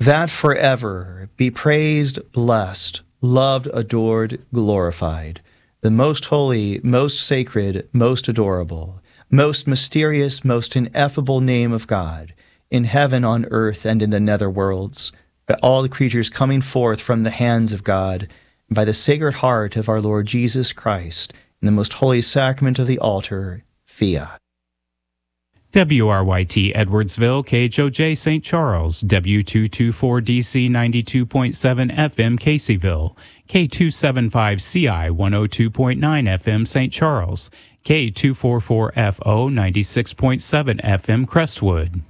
that forever be praised, blessed, loved, adored, glorified, the most holy, most sacred, most adorable, most mysterious, most ineffable name of God, in heaven, on earth, and in the nether worlds, by all the creatures coming forth from the hands of God, and by the Sacred Heart of our Lord Jesus Christ, in the most holy sacrament of the altar, fiat. WRYT Edwardsville, KHOJ St. Charles, W224DC 92.7 FM Caseyville, K275CI 102.9 FM St. Charles, K244FO 96.7 FM Crestwood.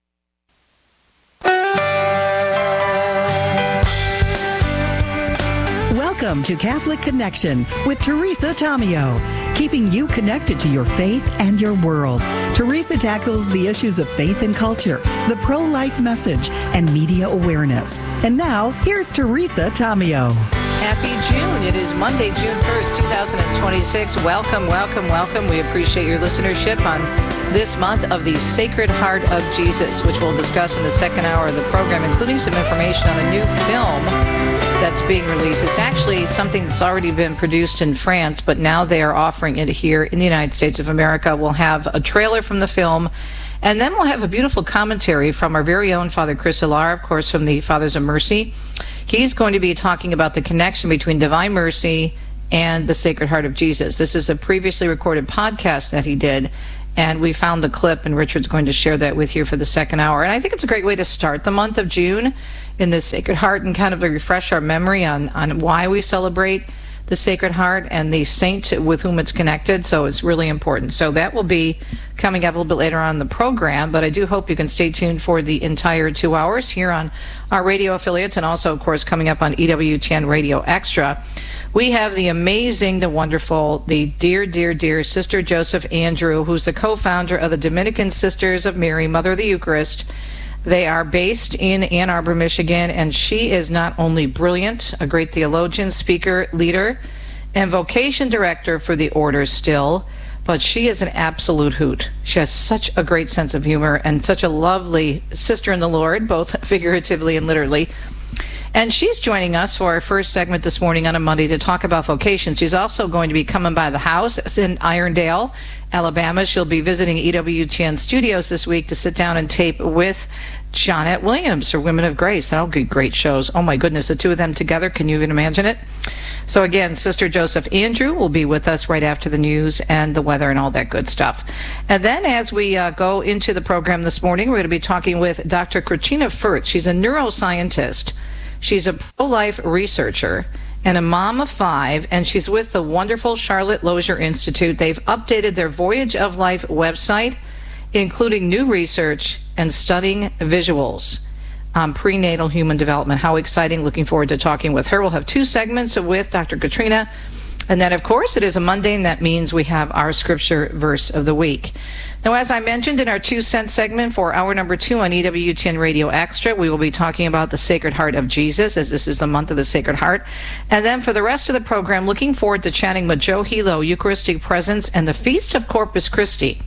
Welcome to Catholic Connection with Teresa Tomeo, keeping you connected to your faith and your world. Teresa tackles the issues of faith and culture, the pro-life message, and media awareness. And now, here's Teresa Tomeo. Happy June. It is Monday, June 1st, 2026. Welcome, welcome, welcome. We appreciate your listenership on this month of the Sacred Heart of Jesus, which we'll discuss in the second hour of the program, including some information on a new film that's being released. It's actually something that's already been produced in France, but now they are offering it here in the United States of America. We'll have a trailer from the film, and then we'll have a beautiful commentary from our very own Father Chris Hilar, of course, from the Fathers of Mercy. He's going to be talking about the connection between Divine Mercy and the Sacred Heart of Jesus. This is a previously recorded podcast that he did, and we found the clip, and Richard's going to share that with you for the second hour. And I think it's a great way to start the month of June in the Sacred Heart and kind of refresh our memory on why we celebrate the Sacred Heart and the saint with whom it's connected. So it's really important. So that will be coming up a little bit later on in the program, but I do hope you can stay tuned for the entire 2 hours here on our radio affiliates, and also, of course, coming up on EWTN Radio Extra. We have the amazing, the wonderful, the dear, dear, dear Sister Joseph Andrew, who's the co-founder of the Dominican Sisters of Mary, Mother of the Eucharist. They are based in Ann Arbor, Michigan, and she is not only brilliant, a great theologian, speaker, leader, and vocation director for the order still, but she is an absolute hoot. She has such a great sense of humor and such a lovely sister in the Lord, both figuratively and literally. And she's joining us for our first segment this morning on a Monday to talk about vocation. She's also going to be coming by the house. It's in Irondale, Alabama. She'll be visiting EWTN Studios this week to sit down and tape with Jonette Williams, or Women of Grace. That'll be great shows. Oh my goodness, the two of them together. Can you even imagine it? So again, Sister Joseph Andrew will be with us right after the news and the weather and all that good stuff. And then as we go into the program this morning, we're going to be talking with Dr. Christina Firth. She's a neuroscientist. She's a pro-life researcher and a mom of 5, and she's with the wonderful Charlotte Lozier Institute. They've updated their Voyage of Life website, including new research and stunning visuals on prenatal human development. How exciting. Looking forward to talking with her. We'll have 2 segments with Dr. Katrina. And then, of course, it is a Monday, and that means we have our scripture verse of the week. Now, as I mentioned in our 2 cent segment for hour number 2 on EWTN Radio Extra, we will be talking about the Sacred Heart of Jesus, as this is the month of the Sacred Heart. And then for the rest of the program, looking forward to chatting with Joe Hilo, Eucharistic Presence, and the Feast of Corpus Christi.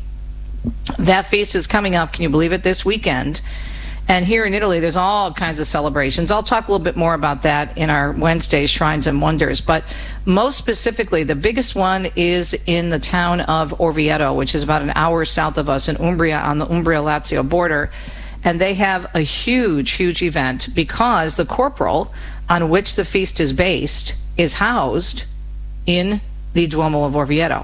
That feast is coming up, can you believe it, this weekend. And here in Italy, there's all kinds of celebrations. I'll talk a little bit more about that in our Wednesday Shrines and Wonders. But most specifically, the biggest one is in the town of Orvieto, which is about an hour south of us in Umbria, on the Umbria-Lazio border. And they have a huge, huge event because the corporal on which the feast is based is housed in the Duomo of Orvieto.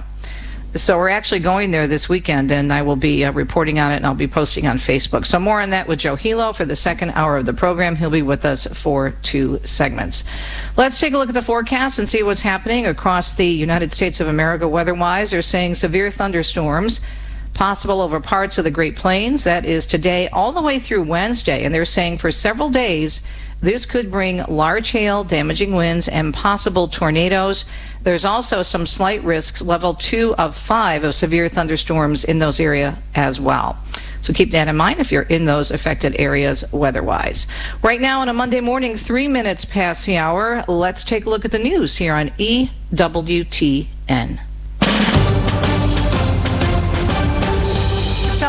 So we're actually going there this weekend, and I will be reporting on it, and I'll be posting on Facebook. So more on that with Joe Hilo for the second hour of the program. He'll be with us for 2 segments. Let's take a look at the forecast and see what's happening across the United States of America weather-wise. They're saying severe thunderstorms possible over parts of the Great Plains. That is today all the way through Wednesday, and they're saying for several days this could bring large hail, damaging winds, and possible tornadoes. There's also some slight risks, level 2 of 5 of severe thunderstorms in those areas as well. So keep that in mind if you're in those affected areas weather-wise. Right now on a Monday morning, 3 minutes past the hour, let's take a look at the news here on EWTN.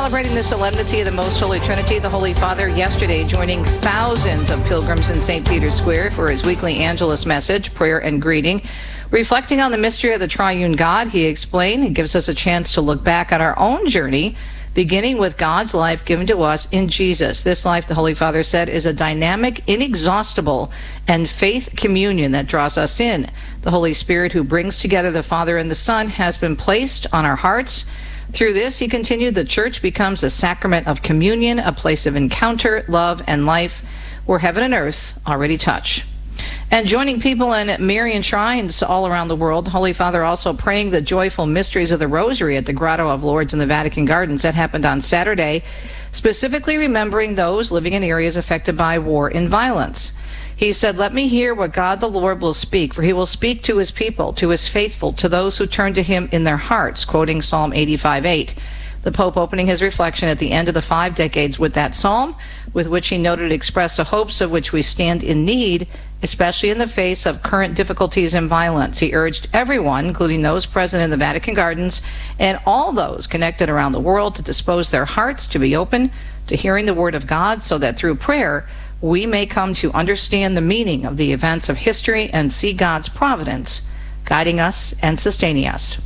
celebrating the solemnity of the Most Holy Trinity, the Holy Father yesterday joining thousands of pilgrims in St. Peter's Square for his weekly Angelus message, prayer and greeting. Reflecting on the mystery of the triune God, he explained, it gives us a chance to look back at our own journey, beginning with God's life given to us in Jesus. This life, the Holy Father said, is a dynamic, inexhaustible, and faith communion that draws us in. The Holy Spirit, who brings together the Father and the Son, has been placed on our hearts. Through this, he continued, the Church becomes a sacrament of communion, a place of encounter, love, and life, where heaven and earth already touch. And joining people in Marian shrines all around the world, Holy Father also praying the joyful mysteries of the Rosary at the Grotto of Lourdes in the Vatican Gardens. That happened on Saturday, specifically remembering those living in areas affected by war and violence. He said, "Let me hear what God the Lord will speak, for he will speak to his people, to his faithful, to those who turn to him in their hearts," quoting Psalm 85:8. The Pope opening his reflection at the end of the 5 decades with that psalm, with which he noted express the hopes of which we stand in need, especially in the face of current difficulties and violence. He urged everyone, including those present in the Vatican Gardens and all those connected around the world, to dispose their hearts to be open to hearing the Word of God, so that through prayer we may come to understand the meaning of the events of history and see God's providence guiding us and sustaining us.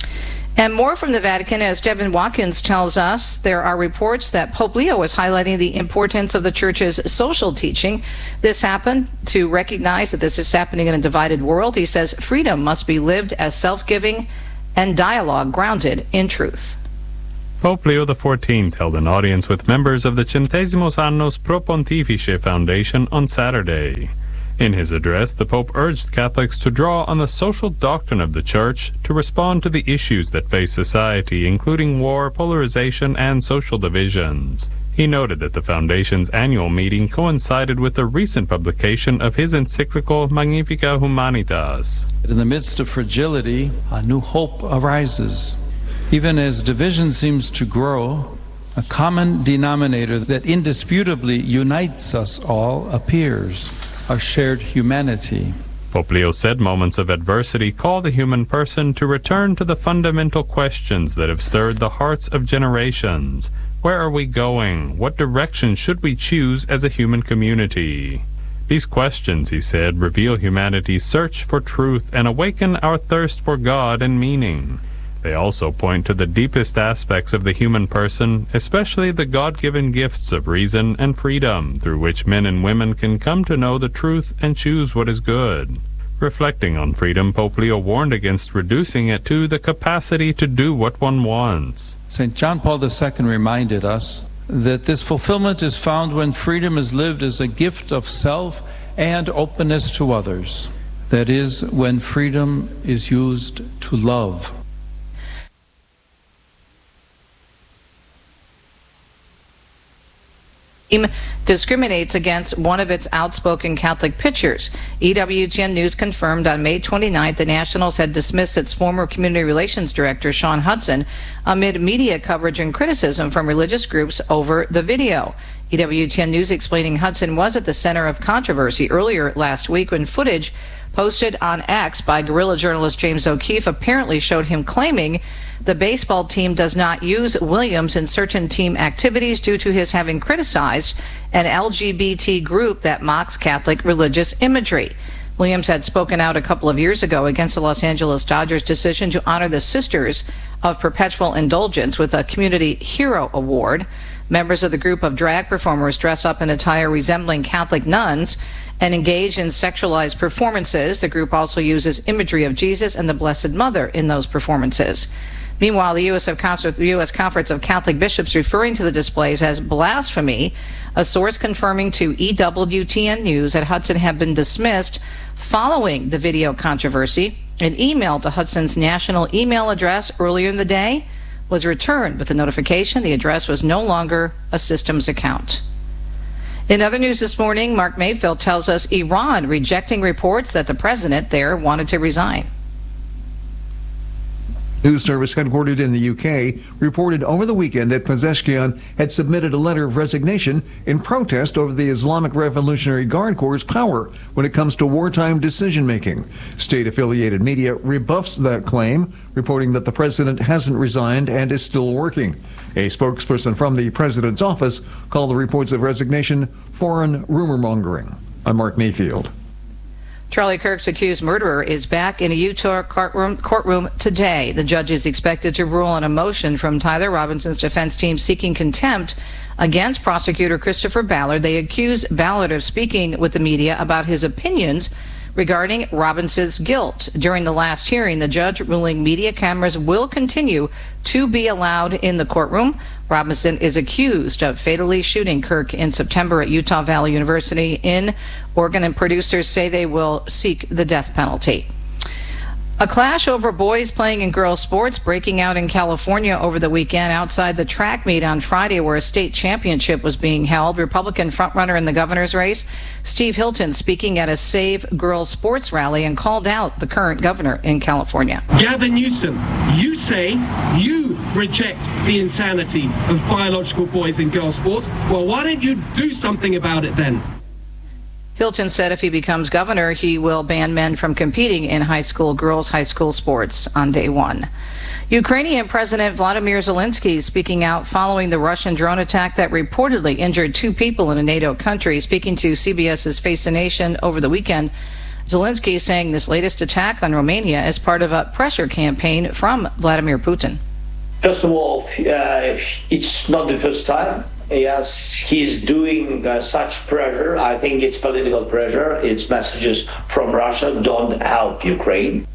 And more from the Vatican, as Devin Watkins tells us, there are reports that Pope Leo is highlighting the importance of the Church's social teaching. This happened to recognize that this is happening in a divided world. He says freedom must be lived as self-giving and dialogue grounded in truth. Pope Leo XIV held an audience with members of the Centesimos Annos Pro Pontifice Foundation on Saturday. In his address, the Pope urged Catholics to draw on the social doctrine of the Church to respond to the issues that face society, including war, polarization, and social divisions. He noted that the Foundation's annual meeting coincided with the recent publication of his encyclical Magnificat Humanitas. In the midst of fragility, a new hope arises. Even as division seems to grow, a common denominator that indisputably unites us all appears: our shared humanity. Pope Leo said moments of adversity call the human person to return to the fundamental questions that have stirred the hearts of generations. Where are we going? What direction should we choose as a human community? These questions, he said, reveal humanity's search for truth and awaken our thirst for God and meaning. They also point to the deepest aspects of the human person, especially the God-given gifts of reason and freedom, through which men and women can come to know the truth and choose what is good. Reflecting on freedom, Pope Leo warned against reducing it to the capacity to do what one wants. St. John Paul II reminded us that this fulfillment is found when freedom is lived as a gift of self and openness to others. That is, when freedom is used to love. Discriminates against one of its outspoken Catholic pitchers. EWTN News confirmed on May 29th the Nationals had dismissed its former community relations director, Sean Hudson, amid media coverage and criticism from religious groups over the video. EWTN News explaining Hudson was at the center of controversy earlier last week when footage posted on X by guerrilla journalist James O'Keefe apparently showed him claiming the baseball team does not use Williams in certain team activities due to his having criticized an LGBT group that mocks Catholic religious imagery. Williams had spoken out a couple of years ago against the Los Angeles Dodgers' decision to honor the Sisters of Perpetual Indulgence with a Community Hero Award. Members of the group of drag performers dress up in attire resembling Catholic nuns and engage in sexualized performances. The group also uses imagery of Jesus and the Blessed Mother in those performances. Meanwhile, the U.S. Conference of Catholic Bishops referring to the displays as blasphemy, a source confirming to EWTN News that Hudson had been dismissed following the video controversy. An email to Hudson's national email address earlier in the day was returned with a notification the address was no longer a systems account. In other news this morning, Mark Mayfield tells us Iran rejecting reports that the president there wanted to resign. News service headquartered in the UK reported over the weekend that Pezeshkian had submitted a letter of resignation in protest over the Islamic Revolutionary Guard Corps' power when it comes to wartime decision-making. State-affiliated media rebuffs that claim, reporting that the president hasn't resigned and is still working. A spokesperson from the president's office called the reports of resignation foreign rumor-mongering. I'm Mark Mayfield. Charlie Kirk's accused murderer is back in a Utah courtroom today. The judge is expected to rule on a motion from Tyler Robinson's defense team seeking contempt against prosecutor Christopher Ballard. They accuse Ballard of speaking with the media about his opinions regarding Robinson's guilt. During the last hearing, the judge ruling media cameras will continue to be allowed in the courtroom. Robinson is accused of fatally shooting Kirk in September at Utah Valley University in Oregon, and producers say they will seek the death penalty. A clash over boys playing and girls sports breaking out in California over the weekend outside the track meet on Friday where a state championship was being held. Republican frontrunner in the governor's race, Steve Hilton, speaking at a Save Girls Sports rally and called out the current governor in California. Gavin Newsom, you say you reject the insanity of biological boys and girls sports. Well, why don't you do something about it then? Hilton said if he becomes governor, he will ban men from competing in girls' high school sports on day one. Ukrainian President Vladimir Zelensky speaking out following the Russian drone attack that reportedly injured 2 people in a NATO country. Speaking to CBS's Face the Nation over the weekend, Zelensky saying this latest attack on Romania is part of a pressure campaign from Vladimir Putin. First of all, it's not the first time. Yes, he's doing such pressure. I think it's political pressure. It's messages from Russia, don't help Ukraine.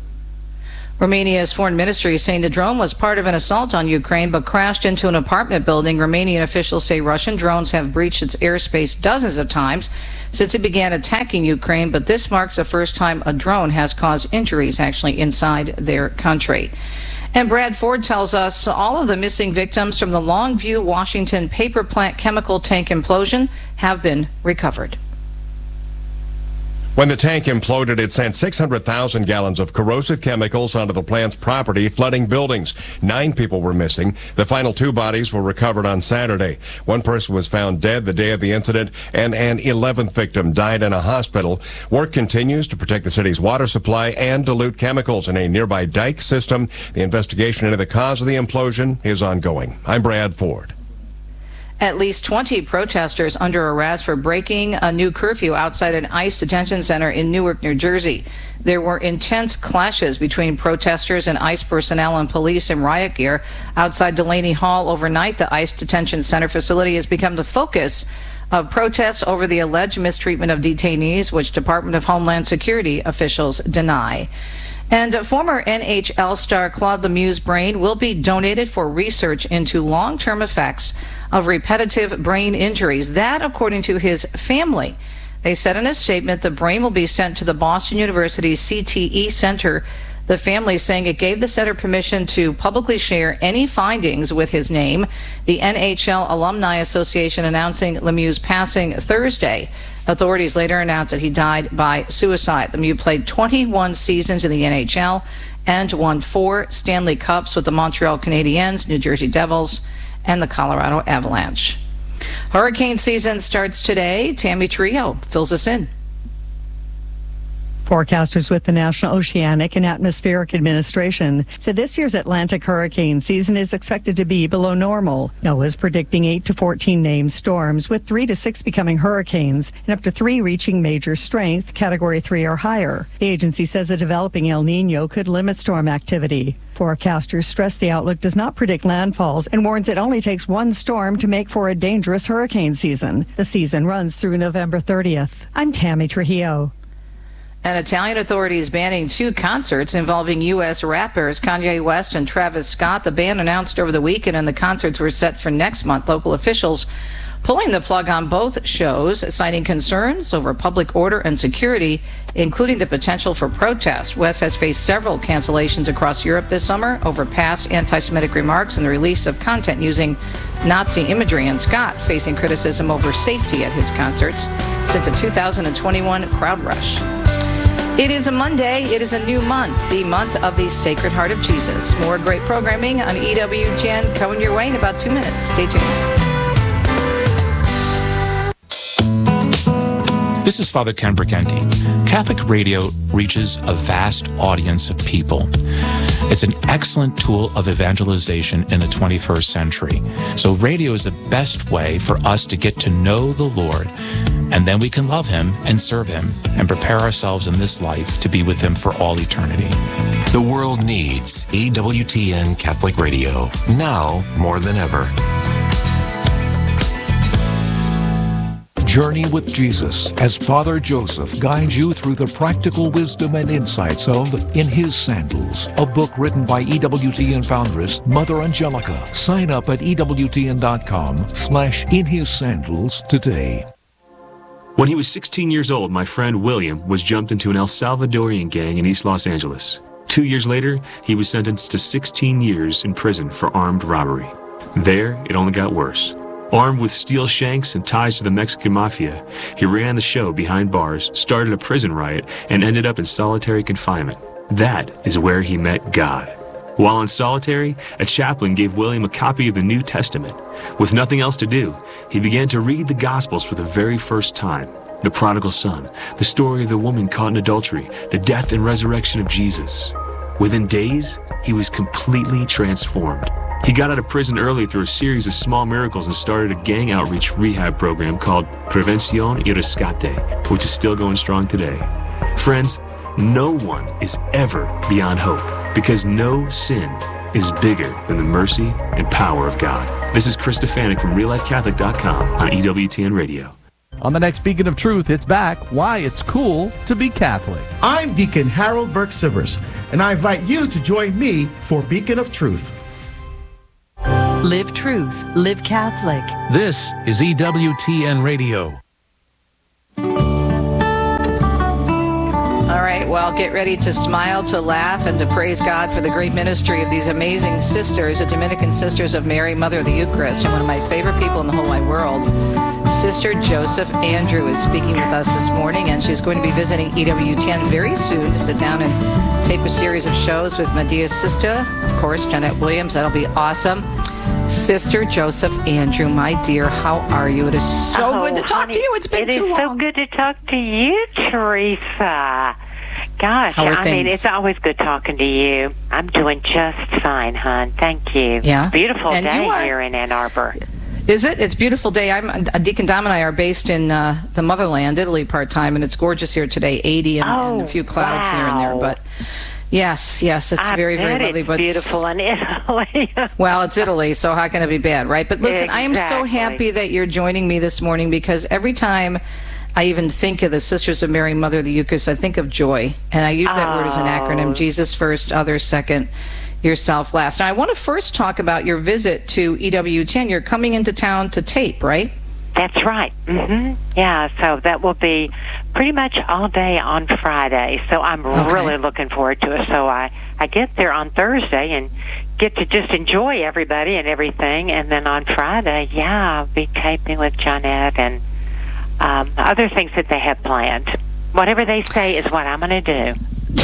Romania's foreign ministry is saying the drone was part of an assault on Ukraine but crashed into an apartment building. Romanian officials say Russian drones have breached its airspace dozens of times since it began attacking Ukraine, but this marks the first time a drone has caused injuries actually inside their country. And Brad Ford tells us all of the missing victims from the Longview, Washington paper plant chemical tank implosion have been recovered. When the tank imploded, it sent 600,000 gallons of corrosive chemicals onto the plant's property, flooding buildings. 9 people were missing. The final 2 bodies were recovered on Saturday. 1 person was found dead the day of the incident, and an 11th victim died in a hospital. Work continues to protect the city's water supply and dilute chemicals in a nearby dike system. The investigation into the cause of the implosion is ongoing. I'm Brad Ford. At least 20 protesters under arrest for breaking a new curfew outside an ICE detention center in Newark, New Jersey. There were intense clashes between protesters and ICE personnel and police in riot gear outside Delaney Hall overnight. The ICE detention center facility has become the focus of protests over the alleged mistreatment of detainees, which Department of Homeland Security officials deny. And former NHL star Claude Lemieux's brain will be donated for research into long-term effects of repetitive brain injuries. That, according to his family. They said in a statement the brain will be sent to the Boston University CTE Center. The family saying it gave the center permission to publicly share any findings with his name. The NHL Alumni Association announcing Lemieux's passing Thursday. Authorities later announced that he died by suicide. Lemieux played 21 seasons in the NHL and won 4 Stanley Cups with the Montreal Canadiens, New Jersey Devils, and the Colorado Avalanche. Hurricane season starts today. Tammy Trio fills us in. Forecasters with the National Oceanic and Atmospheric Administration said this year's Atlantic hurricane season is expected to be below normal. NOAA is predicting 8 to 14 named storms, with 3 to 6 becoming hurricanes and up to 3 reaching major strength, Category 3 or higher. The agency says a developing El Nino could limit storm activity. Forecasters stress the outlook does not predict landfalls and warns it only takes 1 storm to make for a dangerous hurricane season. The season runs through November 30th. I'm Tammy Trujillo. And Italian authorities banning 2 concerts involving U.S. rappers Kanye West and Travis Scott. The ban announced over the weekend, and the concerts were set for next month. Local officials pulling the plug on both shows, citing concerns over public order and security, including the potential for protest. West has faced several cancellations across Europe this summer over past anti-Semitic remarks and the release of content using Nazi imagery, and Scott facing criticism over safety at his concerts since a 2021 crowd rush. It is a Monday. It is a new month, the month of the Sacred Heart of Jesus. More great programming on EWTN coming your way in about 2 minutes. Stay tuned. This is Father Ken Briganti. Catholic radio reaches a vast audience of people. It's an excellent tool of evangelization in the 21st century. So radio is the best way for us to get to know the Lord, and then we can love Him and serve Him and prepare ourselves in this life to be with Him for all eternity. The world needs EWTN Catholic Radio, now more than ever. Journey with Jesus as Father Joseph guides you through the practical wisdom and insights of In His Sandals, a book written by EWTN foundress Mother Angelica. Sign up at EWTN.com/InHisSandals today. When he was 16 years old, my friend William was jumped into an El Salvadorian gang in East Los Angeles. 2 years later, he was sentenced to 16 years in prison for armed robbery. There, it only got worse. Armed with steel shanks and ties to the Mexican mafia, he ran the show behind bars, started a prison riot, and ended up in solitary confinement. That is where he met God. While in solitary, a chaplain gave William a copy of the New Testament. With nothing else to do, he began to read the Gospels for the very first time. The prodigal son, the story of the woman caught in adultery, the death and resurrection of Jesus. Within days, he was completely transformed. He got out of prison early through a series of small miracles and started a gang outreach rehab program called Prevención y Rescate, which is still going strong today. Friends, no one is ever beyond hope because no sin is bigger than the mercy and power of God. This is Chris Stefanik from RealLifeCatholic.com on EWTN Radio. On the next Beacon of Truth, it's back, Why It's Cool to Be Catholic. I'm Deacon Harold Burke-Sivers, and I invite you to join me for Beacon of Truth. Live truth, live Catholic. This is EWTN Radio. All right, well, get ready to smile, to laugh, and to praise God for the great ministry of these amazing sisters, the Dominican Sisters of Mary, Mother of the Eucharist, and one of my favorite people in the whole wide world. Sister Joseph Andrew is speaking with us this morning, and she's going to be visiting EWTN very soon to sit down and tape a series of shows with Medea's sister, of course, Jeanette Williams. That'll be awesome. Sister Joseph Andrew, my dear, how are you? It is so good to talk to you. It's been too long. It is so good to talk to you, Teresa. Gosh, I mean, it's always good talking to you. I'm doing just fine, hon. Thank you. Yeah. Beautiful day here in Ann Arbor. Is it? It's a beautiful day. Deacon Dom and I are based in the motherland, Italy, part-time, and it's gorgeous here today, 80 and a few clouds here and there. But yes, it's very, very lovely. But beautiful in Italy. Well, it's Italy, so how can it be bad, right? But listen, I am so happy that you're joining me this morning because every time I even think of the Sisters of Mary, Mother of the Eucharist, I think of joy. And I use that word as an acronym, Jesus first, others second, yourself last. Now, I want to first talk about your visit to EWTN. You're coming into town to tape, right? That's right. Mm-hmm. Yeah, so that will be pretty much all day on Friday. So I'm really looking forward to it. So I get there on Thursday and get to just enjoy everybody and everything. And then on Friday, I'll be taping with Jeanette and other things that they have planned. Whatever they say is what I'm going to do.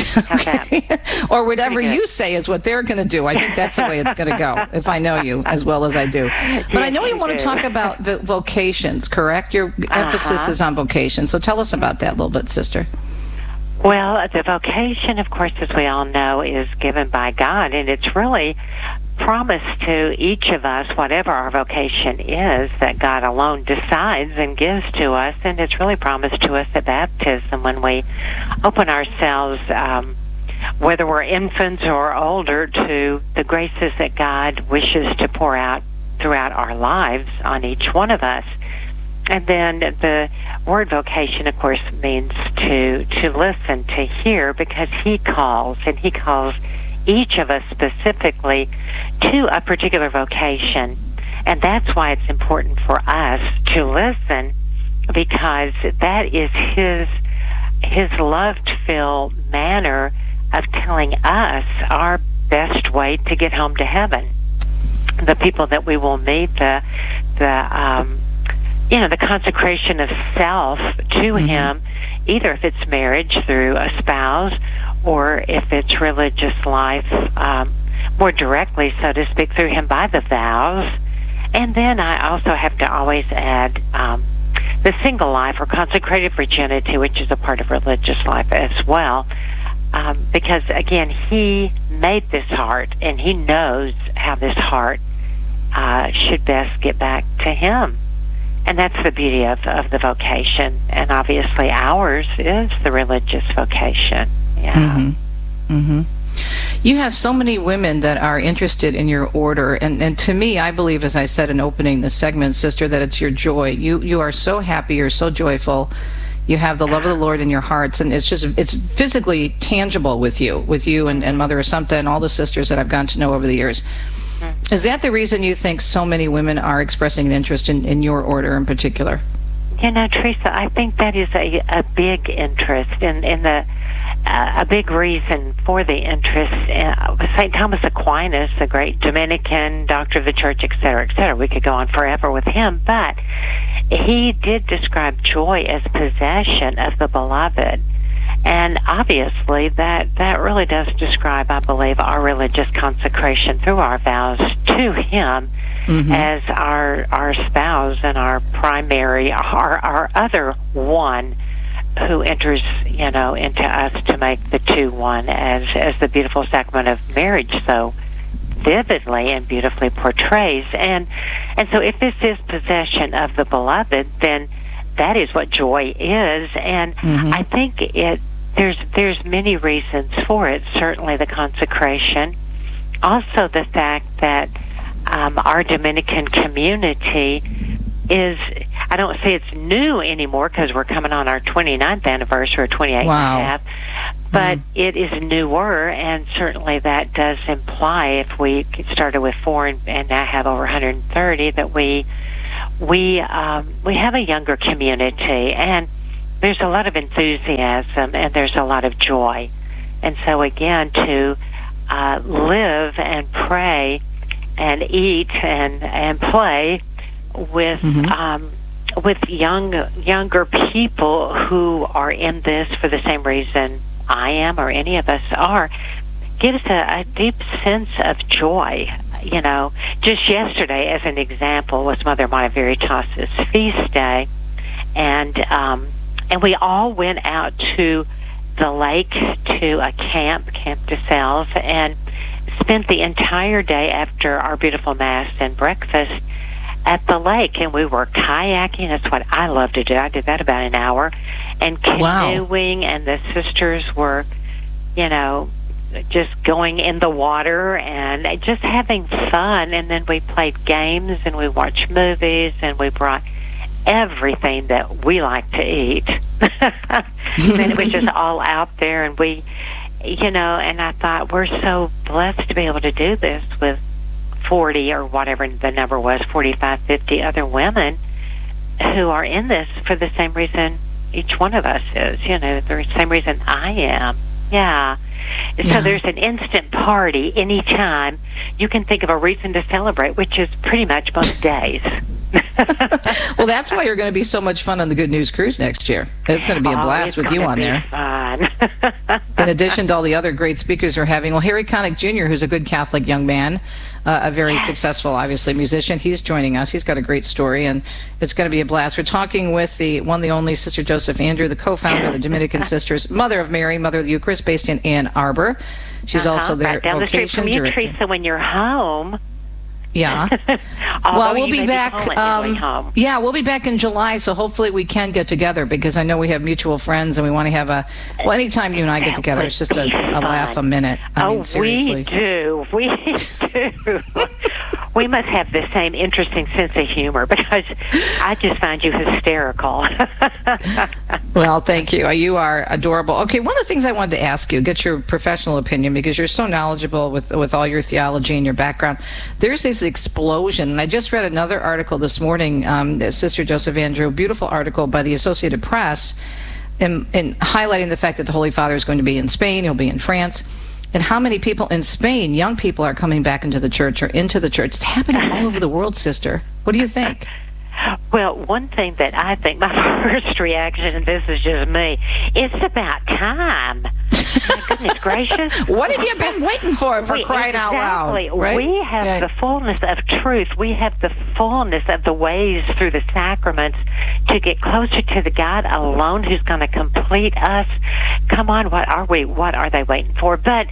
Or whatever you say is what they're going to do. I think that's the way it's going to go, if I know you as well as I do. But I know you want to talk about the vocations, correct? Your emphasis is on vocation. So tell us about that a little bit, sister. Well, the vocation, of course, as we all know, is given by God, and it's really promised to each of us, whatever our vocation is, that God alone decides and gives to us, and it's really promised to us at baptism when we open ourselves, whether we're infants or older, to the graces that God wishes to pour out throughout our lives on each one of us. And then the word vocation, of course, means to listen, to hear, because He calls, and He calls each of us specifically to a particular vocation. And that's why it's important for us to listen, because that is His love-filled manner of telling us our best way to get home to heaven. The people that we will meet, the the consecration of self to Him, either if it's marriage through a spouse or if it's religious life more directly, so to speak, through Him by the vows. And then I also have to always add the single life or consecrated virginity, which is a part of religious life as well. Because, again, He made this heart, and He knows how this heart should best get back to Him. And that's the beauty of the vocation. And obviously ours is the religious vocation. Yeah. You have so many women that are interested in your order, and to me, I believe, as I said in opening the segment, Sister, that it's your joy. You are so happy, you're so joyful, you have the love of the Lord in your hearts, and it's physically tangible with you and Mother Assumpta and all the sisters that I've gotten to know over the years. Is that the reason you think so many women are expressing an interest in your order in particular? Teresa, I think that is a big interest in the a big reason for the interest. St. Thomas Aquinas, the great Dominican doctor of the church, etc., we could go on forever with him, but he did describe joy as possession of the beloved. And obviously that really does describe, I believe, our religious consecration through our vows to Him as our spouse and our primary, our other one who enters, into us to make the two one, as the beautiful sacrament of marriage so vividly and beautifully portrays. And so if this is possession of the beloved, then that is what joy is. And I think there's many reasons for it. Certainly the consecration, also the fact that our Dominican community is, I don't say it's new anymore because we're coming on our 29th anniversary, or 28th and a half, but it is newer, and certainly that does imply, if we started with 4 and now have over 130, that we have a younger community, and there's a lot of enthusiasm and there's a lot of joy. And so again, to live and pray and eat and play with younger people who are in this for the same reason I am or any of us are, gives a deep sense of joy. Just yesterday, as an example, was Mother Mater Veritas' feast day, and we all went out to the lake, to a Camp de Sales, and spent the entire day after our beautiful Mass and breakfast at the lake, and we were kayaking. That's what I love to do. I did that about an hour, and canoeing, and the sisters were, just going in the water and just having fun. And then we played games and we watched movies, and we brought everything that we like to eat. And it was just all out there, and we, and I thought, we're so blessed to be able to do this with 40 or whatever the number was, 45, 50 other women who are in this for the same reason each one of us is, the same reason I am. Yeah. So there's an instant party anytime you can think of a reason to celebrate, which is pretty much most days. Well, that's why you're going to be so much fun on the Good News Cruise next year. It's going to be a blast with you on there. Fun. In addition to all the other great speakers we're having, well, Harry Connick Jr., who's a good Catholic young man, a very successful, obviously, musician, he's joining us. He's got a great story, and it's going to be a blast. We're talking with the one, the only Sister Joseph Andrew, the co-founder of the Dominican Sisters, Mother of Mary, Mother of the Eucharist, based in Ann Arbor. She's also their right down the street from you, Teresa, when you're home. Yeah. Well, we'll be back. Yeah, we'll be back in July, so hopefully we can get together, because I know we have mutual friends, and we want to have anytime you and I get together, it's just a laugh a minute. I mean, seriously. We do. We must have the same interesting sense of humor, because I just find you hysterical. Well, thank you. You are adorable. Okay, one of the things I wanted to ask you, get your professional opinion, because you're so knowledgeable with all your theology and your background. There's this explosion, and I just read another article this morning, Sister Joseph Andrew, beautiful article by the Associated Press, in highlighting the fact that the Holy Father is going to be in Spain, he'll be in France, and how many people in Spain, young people, are coming back into the church or into the church. It's happening all over the world, Sister. What do you think? Well, one thing that I think, my first reaction, and this is just me, it's about time. My goodness gracious. What have you been waiting for crying out loud? Right? We have the fullness of truth. We have the fullness of the ways through the sacraments to get closer to the God alone who's going to complete us. Come on, what are we? What are they waiting for? But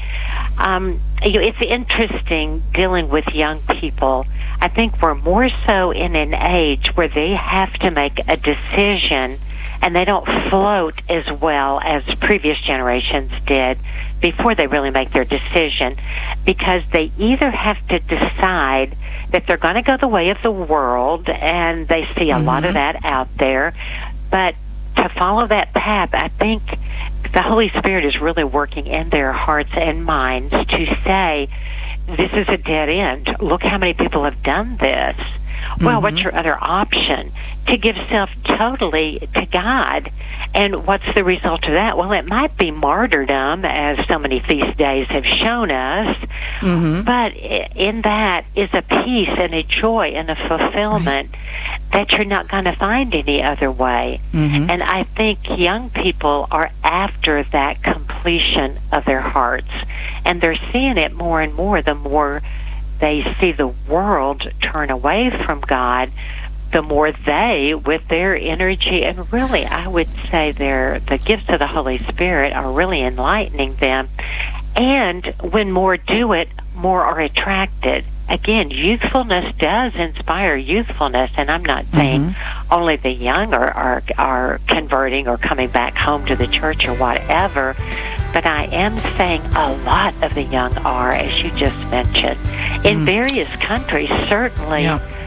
it's interesting dealing with young people. I think we're more so in an age where they have to make a decision, and they don't float as well as previous generations did before they really make their decision, because they either have to decide that they're going to go the way of the world, and they see a lot of that out there, but to follow that path, I think the Holy Spirit is really working in their hearts and minds to say, this is a dead end. Look how many people have done this. Well, what's your other option? To give self totally to God. And what's the result of that? Well, it might be martyrdom, as so many feast days have shown us, but in that is a peace and a joy and a fulfillment that you're not going to find any other way. And I think young people are after that completion of their hearts, and they're seeing it more and more the more they see the world turn away from God, the more they, with their energy, and really I would say the gifts of the Holy Spirit are really enlightening them. And when more do it, more are attracted. Again, youthfulness does inspire youthfulness, and I'm not saying only the young are converting or coming back home to the church or whatever, but I am saying a lot of the young are, as you just mentioned, in various countries, certainly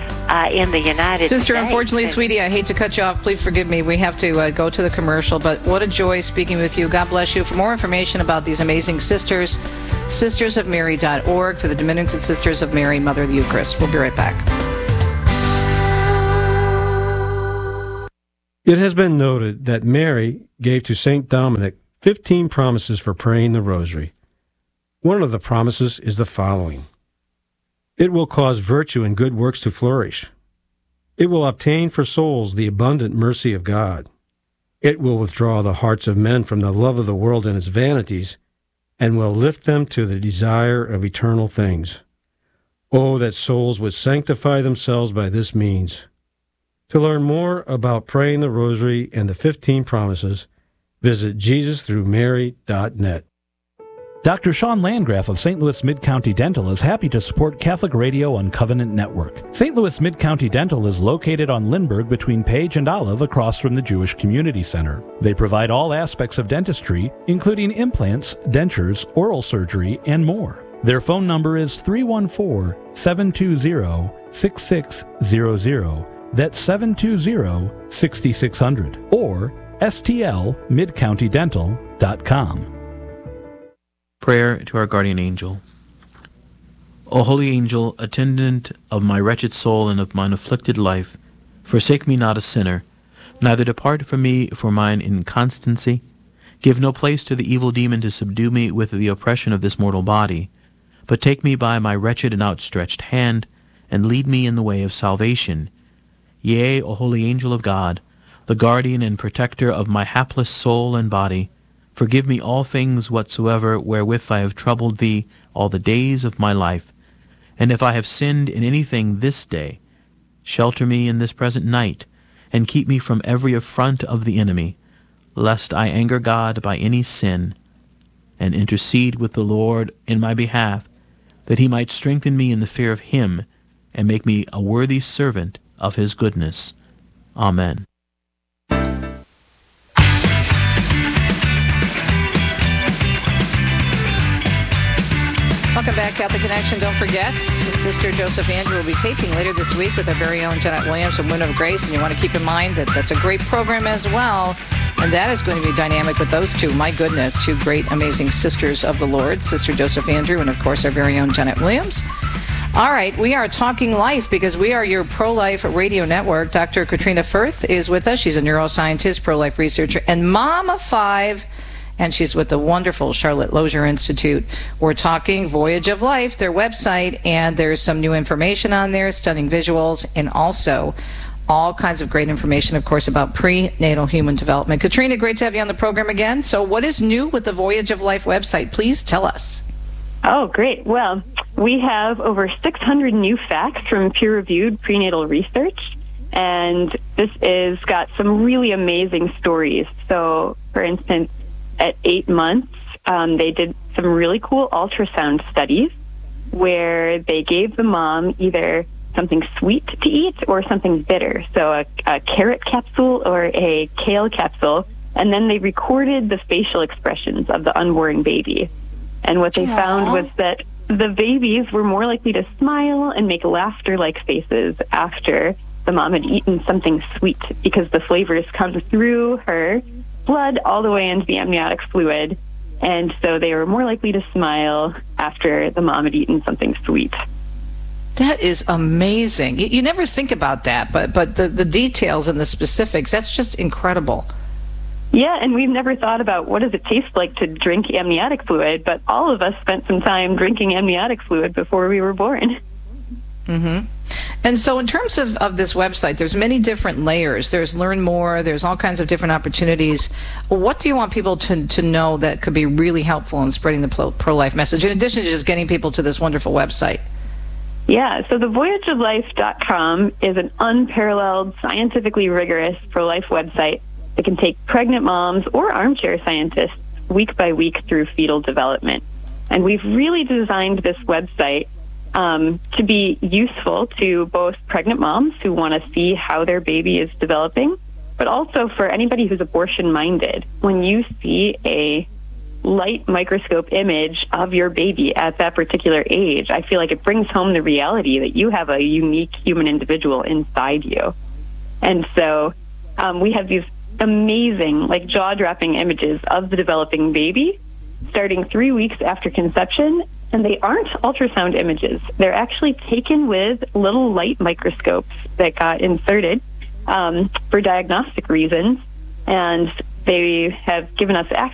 in the United States. Sister, unfortunately, sweetie, I hate to cut you off. Please forgive me. We have to go to the commercial, but what a joy speaking with you. God bless you. For more information about these amazing sisters, sistersofmary.org, for the Dominican Sisters of Mary, Mother of the Eucharist. We'll be right back. It has been noted that Mary gave to St. Dominic 15 promises for praying the rosary. One of the promises is the following. It will cause virtue and good works to flourish. It will obtain for souls the abundant mercy of God. It will withdraw the hearts of men from the love of the world and its vanities, and will lift them to the desire of eternal things. Oh, that souls would sanctify themselves by this means. To learn more about praying the rosary and the 15 promises, visit JesusThroughMary.net. Dr. Sean Landgraf of St. Louis Mid-County Dental is happy to support Catholic Radio on Covenant Network. St. Louis Mid-County Dental is located on Lindbergh between Page and Olive across from the Jewish Community Center. They provide all aspects of dentistry, including implants, dentures, oral surgery, and more. Their phone number is 314-720-6600. That's 720-6600. Or stlmidcountydental.com. Prayer to our guardian angel. O holy angel, attendant of my wretched soul and of mine afflicted life, forsake me not a sinner, neither depart from me for mine inconstancy. Give no place to the evil demon to subdue me with the oppression of this mortal body, but take me by my wretched and outstretched hand, and lead me in the way of salvation. Yea, O holy angel of God, the guardian and protector of my hapless soul and body, forgive me all things whatsoever wherewith I have troubled thee all the days of my life. And if I have sinned in anything this day, shelter me in this present night, and keep me from every affront of the enemy, lest I anger God by any sin, and intercede with the Lord in my behalf, that he might strengthen me in the fear of him, and make me a worthy servant of his goodness. Amen. Welcome back, Catholic Connection. Don't forget, Sister Joseph Andrew will be taping later this week with our very own Janet Williams from Wind of Grace, and you want to keep in mind that that's a great program as well, and that is going to be dynamic with those two. My goodness, two great, amazing sisters of the Lord, Sister Joseph Andrew and, of course, our very own Janet Williams. All right, we are talking life because we are your pro-life radio network. Dr. Katrina Firth is with us. She's a neuroscientist, pro-life researcher, and mom of 5, and she's with the wonderful Charlotte Lozier Institute. We're talking Voyage of Life, their website, and there's some new information on there, stunning visuals, and also all kinds of great information, of course, about prenatal human development. Katrina, great to have you on the program again. So what is new with the Voyage of Life website? Please tell us. Oh, great. Well, we have over 600 new facts from peer-reviewed prenatal research, and this is got some really amazing stories. So, for instance, at 8 months, they did some really cool ultrasound studies where they gave the mom either something sweet to eat or something bitter, so a carrot capsule or a kale capsule, and then they recorded the facial expressions of the unborn baby. And what they found was that the babies were more likely to smile and make laughter-like faces after the mom had eaten something sweet, because the flavors come through her blood all the way into the amniotic fluid, and so they were more likely to smile after the mom had eaten something sweet. That is amazing. You never think about that, but the details and the specifics, that's just incredible. Yeah, and we've never thought about what does it taste like to drink amniotic fluid, but all of us spent some time drinking amniotic fluid before we were born. Mm-hmm. And so in terms of this website, there's many different layers. There's Learn More, there's all kinds of different opportunities. What do you want people to know that could be really helpful in spreading the pro-life message, in addition to just getting people to this wonderful website? Yeah, so the voyageoflife.com is an unparalleled, scientifically rigorous pro-life website that can take pregnant moms or armchair scientists week by week through fetal development. And we've really designed this website to be useful to both pregnant moms who want to see how their baby is developing, but also for anybody who's abortion-minded. When you see a light microscope image of your baby at that particular age, I feel like it brings home the reality that you have a unique human individual inside you. And so we have these amazing, like jaw-dropping images of the developing baby starting 3 weeks after conception, and they aren't ultrasound images. They're actually taken with little light microscopes that got inserted for diagnostic reasons, and they have given us access